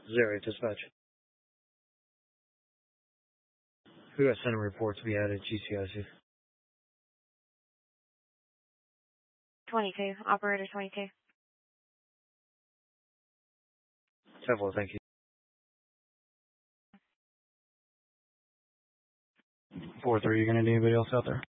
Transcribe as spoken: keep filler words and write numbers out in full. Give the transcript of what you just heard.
Zero dispatch. Who got sent a report to be added G C I C? twenty-two. Operator twenty-two. Several, thank you. four three, you gonna need anybody else out there?